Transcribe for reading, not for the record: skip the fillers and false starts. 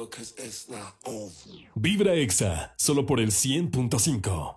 'cause it's not over. Vibra Exa, solo por el 100.5.